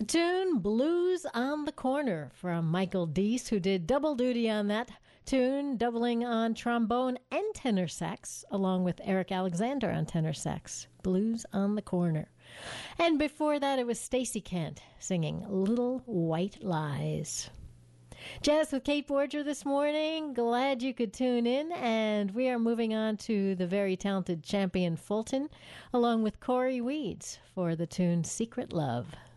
tune, Blues on the Corner, from Michael Deese, who did double duty on that tune, doubling on trombone and tenor sax, along with Eric Alexander on tenor sax. Blues on the Corner. And before that, it was Stacey Kent singing Little White Lies. Jazz with Kate Borger this morning. Glad you could tune in. And we are moving on to the very talented Champion Fulton, along with Corey Weeds, for the tune Secret Love.